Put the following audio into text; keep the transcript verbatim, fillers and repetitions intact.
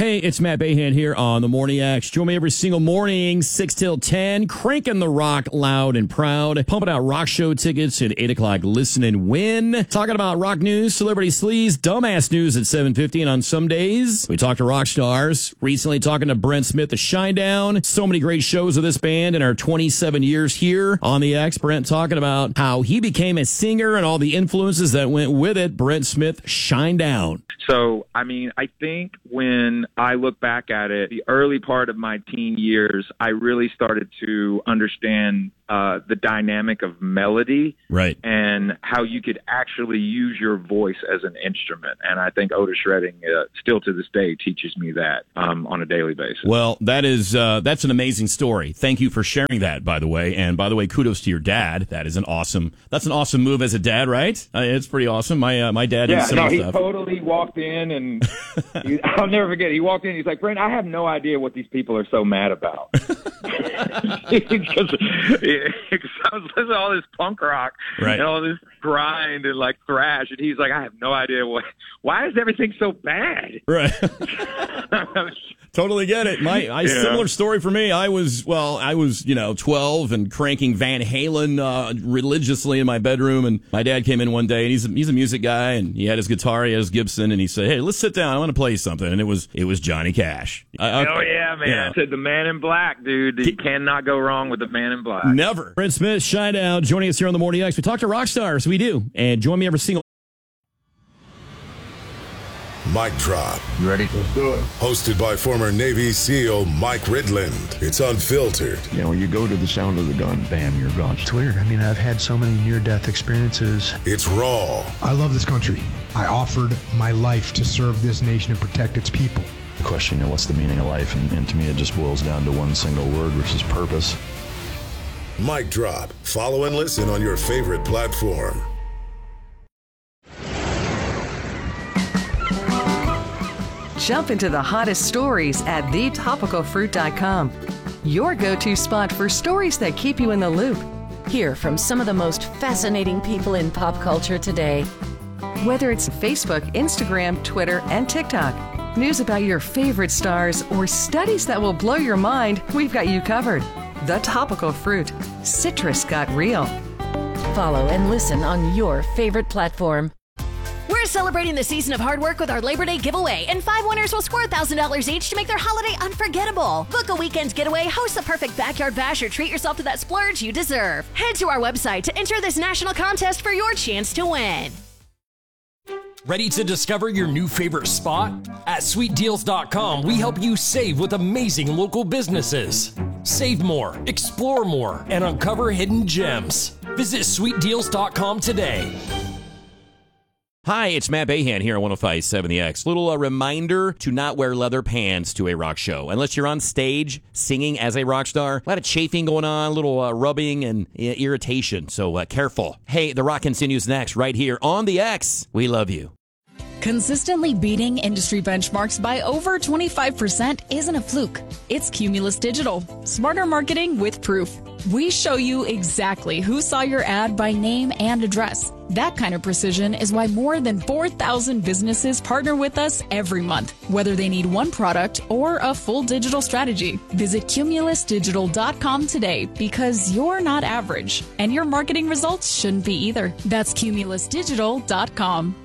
Hey, it's Matt Bahan here on the Morning X. Join me every single morning, six till ten, cranking the rock loud and proud, pumping out rock show tickets at eight o'clock. Listen and win. Talking about rock news, celebrity sleaze, dumbass news at seven fifty. And on some days, we talk to rock stars. Recently talking to Brent Smith, the Shinedown. So many great shows of this band in our twenty-seven years here on the X. Brent talking about how he became a singer and all the influences that went with it. Brent Smith, Shinedown. So, I mean, I think when I look back at it, the early part of my teen years, I really started to understand uh, the dynamic of melody, right, and how you could actually use your voice as an instrument. And I think Otis Redding, uh, still to this day, teaches me that um, on a daily basis. Well, that is uh, that's an amazing story. Thank you for sharing that, by the way. And by the way, kudos to your dad. That is an awesome. That's an awesome move as a dad, right? Uh, it's pretty awesome. My uh, my dad yeah, did similar no, he stuff. totally walked in, and he, I'll never forget. He walked in. He's like, Brent, I have no idea what these people are so mad about. Because I was listening to all this punk rock, right, and all this grind and like thrash, and he's like, I have no idea what. Why is everything so bad? Right. Totally get it. My I, yeah. Similar story for me. I was, well, I was, you know, twelve and cranking Van Halen uh, religiously in my bedroom. And my dad came in one day, and he's a, he's a music guy, and he had his guitar, he had his Gibson, and he said, "Hey, let's sit down. I want to play something." And it was it was Johnny Cash. I, I, oh yeah, man! Yeah. I said the Man in Black, dude. You cannot go wrong with the Man in Black. Never. Brent Smith, Shinedown, joining us here on the Morning X. We talk to rock stars. We do, and join me every single. Mic Drop. You ready? Let's do it. Hosted by former Navy SEAL Mike Ridland. It's unfiltered. You know, you go to the sound of the gun, bam, you're gone. It's weird. I mean, I've had so many near-death experiences. It's raw. I love this country. I offered my life to serve this nation and protect its people. The question, you know, what's the meaning of life? And, and to me, it just boils down to one single word, which is purpose. Mic Drop. Follow and listen on your favorite platform. Jump into the hottest stories at the topical fruit dot com. Your go-to spot for stories that keep you in the loop. Hear from some of the most fascinating people in pop culture today. Whether it's Facebook, Instagram, Twitter, and TikTok, news about your favorite stars, or studies that will blow your mind, we've got you covered. The Topical Fruit. Citrus got real. Follow and listen on your favorite platform. We're celebrating the season of hard work with our Labor Day giveaway, and five winners will score one thousand dollars each to make their holiday unforgettable. Book a weekend getaway, host the perfect backyard bash, or treat yourself to that splurge you deserve. Head to our website to enter this national contest for your chance to win. Ready to discover your new favorite spot? At sweet deals dot com, we help you save with amazing local businesses. Save more, explore more, and uncover hidden gems. Visit sweet deals dot com today. Hi, it's Matt Bahan here on one oh five point seven The X. Little uh, reminder to not wear leather pants to a rock show. Unless you're on stage singing as a rock star. A lot of chafing going on, a little uh, rubbing and uh, irritation. So uh, careful. Hey, the rock continues next right here on The X. We love you. Consistently beating industry benchmarks by over twenty-five percent isn't a fluke. It's Cumulus Digital. Smarter marketing with proof. We show you exactly who saw your ad by name and address. That kind of precision is why more than four thousand businesses partner with us every month, whether they need one product or a full digital strategy. Visit cumulus digital dot com today, because you're not average, and your marketing results shouldn't be either. That's cumulus digital dot com.